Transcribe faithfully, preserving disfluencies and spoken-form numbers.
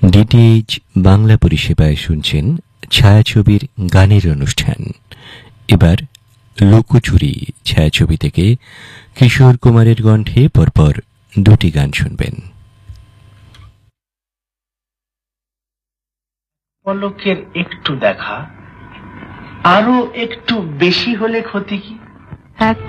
DTH Bangla পরিষেবায় শুনছেন ছায়াছবির গানের অনুষ্ঠান। এবার লুকোচুরি ছায়াছবি থেকে কিশোর কুমারের কণ্ঠে পরপর দুটি গান শুনবেন। পলকের একটু দেখা, আরো একটু বেশি হলে ক্ষতি কি? এক